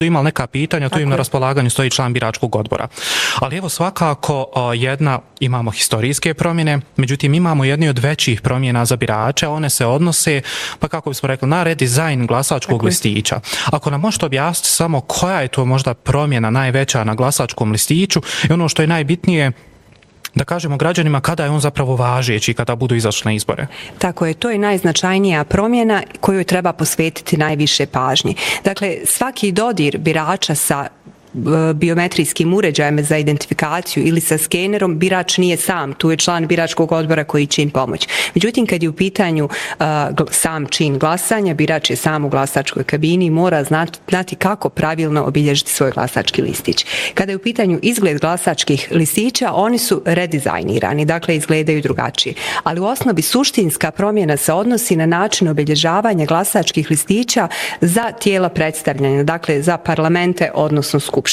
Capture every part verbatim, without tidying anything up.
imali neka pitanja, tu im na raspolaganju stoji član biračkog odbora. Ali evo svakako jedna, imamo historijske promjene, međutim imamo jedni od većih promjena za birače, one se odnose, pa kako bismo rekli, na redizajn glasačkog Tako listića. Ako nam možete objasniti samo koja je to možda promjena najveća na glasačkom listiću i ono što je najbitnije, da kažemo građanima kada je on zapravo važeći kada budu izašli na izbore. Tako je, to je najznačajnija promjena koju treba posvetiti najviše pažnje. Dakle, svaki dodir birača sa biometrijskim uređajem za identifikaciju ili sa skenerom, birač nije sam, tu je član biračkog odbora koji će im pomoći. Međutim, kad je u pitanju uh, sam čin glasanja, birač je sam u glasačkoj kabini i mora znati, znati kako pravilno obilježiti svoj glasački listić. Kada je u pitanju izgled glasačkih listića, oni su redizajnirani, dakle izgledaju drugačije. Ali u osnovi suštinska promjena se odnosi na način obilježavanja glasačkih listića za tijela predstavljanja, dakle za parlamente, odnosno skupštine.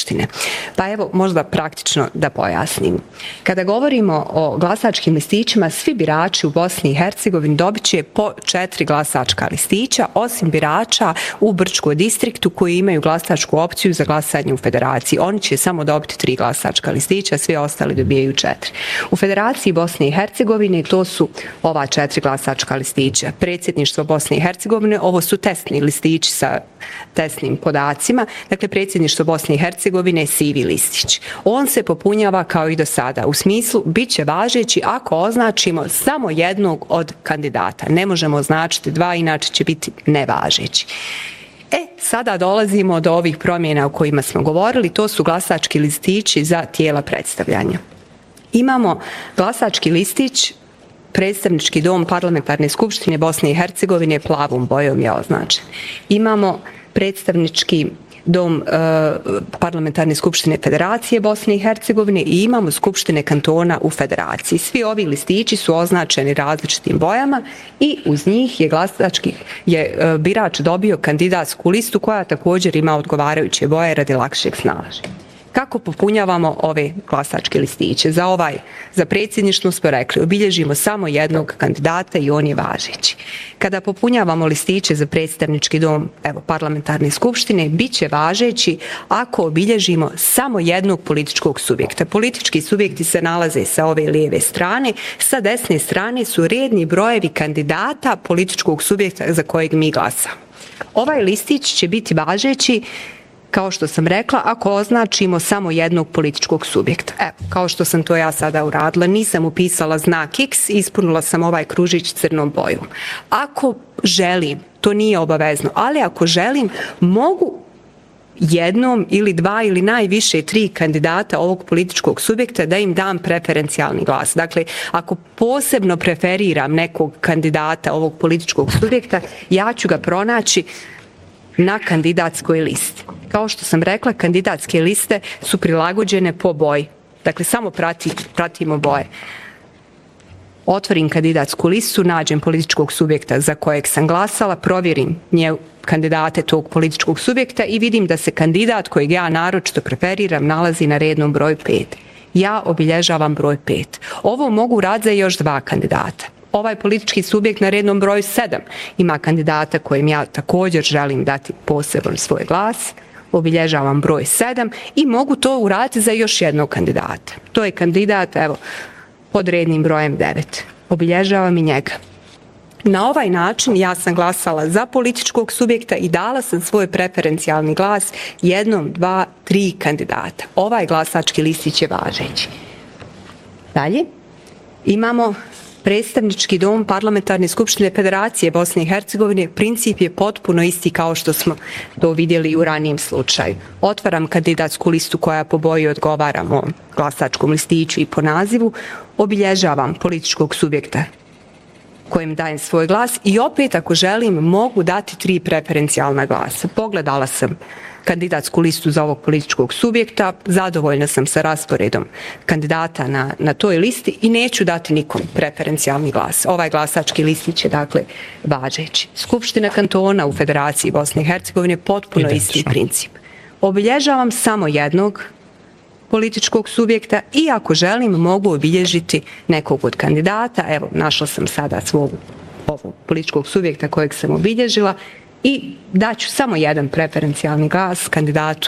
Pa evo, možda praktično da pojasnim. Kada govorimo o glasačkim listićima, svi birači u Bosni i Hercegovini dobit će po četiri glasačka listića, osim birača u Brčkom distriktu koji imaju glasačku opciju za glasanje u Federaciji. Oni će samo dobiti tri glasačka listića, svi ostali dobijaju četiri. U Federaciji Bosne i Hercegovine to su ova četiri glasačka listića. Predsjedništvo Bosne i Hercegovine, ovo su testni listići sa testnim podacima. Dakle, predsjedništvo Bosne i Hercegovine je sivi listić. On se popunjava kao i do sada. U smislu, bit će važeći ako označimo samo jednog od kandidata. Ne možemo označiti dva, inače će biti nevažeći. E, sada dolazimo do ovih promjena o kojima smo govorili. To su glasački listići za tijela predstavljanja. Imamo glasački listić, predstavnički dom Parlamentarne skupštine Bosne i Hercegovine plavom bojom je označen. Imamo predstavnički dom e, Parlamentarne skupštine Federacije Bosne i Hercegovine i imamo skupštine kantona u Federaciji. Svi ovi listići su označeni različitim bojama i uz njih je glasački je e, birač dobio kandidatsku listu koja također ima odgovarajuće boje radi lakšeg snalaženja. Kako popunjavamo ove glasačke listiće? Za ovaj, za predsjedništvo smo rekli, obilježimo samo jednog kandidata i on je važeći. Kada popunjavamo listiće za predstavnički dom, evo, Parlamentarne skupštine, bit će važeći ako obilježimo samo jednog političkog subjekta. Politički subjekti se nalaze sa ove lijeve strane, sa desne strane su redni brojevi kandidata političkog subjekta za kojeg mi glasamo. Ovaj listić će biti važeći, kao što sam rekla, ako označimo samo jednog političkog subjekta. Evo, kao što sam to ja sada uradila, nisam upisala znak X, ispunila sam ovaj kružić crnom bojom. Ako želim, to nije obavezno, ali ako želim, mogu jednom ili dva ili najviše tri kandidata ovog političkog subjekta da im dam preferencijalni glas. Dakle, ako posebno preferiram nekog kandidata ovog političkog subjekta, ja ću ga pronaći na kandidatskoj listi. Kao što sam rekla, kandidatske liste su prilagođene po boji. Dakle, samo prati, pratimo boje. Otvorim kandidatsku listu, nađem političkog subjekta za kojeg sam glasala, provjerim nje kandidate tog političkog subjekta i vidim da se kandidat kojeg ja naročito preferiram nalazi na rednom broju pet. Ja obilježavam broj pet. Ovo mogu raditi za još dva kandidata. Ovaj politički subjekt na rednom broju sedam ima kandidata kojim ja također želim dati poseban svoj glas, obilježavam broj sedam i mogu to uraditi za još jednog kandidata. To je kandidat, evo, pod rednim brojem devet. Obilježavam i njega. Na ovaj način ja sam glasala za političkog subjekta i dala sam svoj preferencijalni glas jednom, dva, tri kandidata. Ovaj glasački listić je važeći. Dalje, imamo predstavnički dom Parlamentarne skupštine Federacije Bosne i Hercegovine. Princip je potpuno isti kao što smo to vidjeli u ranijem slučaju. Otvaram kandidatsku listu koja po boji odgovara mom glasačkom listiću i po nazivu, obilježavam političkog subjekta kojem dajem svoj glas i opet ako želim mogu dati tri preferencijalna glasa. Pogledala sam kandidatsku listu za ovog političkog subjekta, zadovoljna sam sa rasporedom kandidata na, na toj listi i neću dati nikom preferencijalni glas. Ovaj glasački listić je dakle važeći. Skupština kantona u Federaciji Bosne i Hercegovine potpuno isti princip. Obilježavam samo jednog političkog subjekta i ako želim mogu obilježiti nekog od kandidata. Evo, našla sam sada svog ovog političkog subjekta kojeg sam obilježila i daću samo jedan preferencijalni glas kandidatu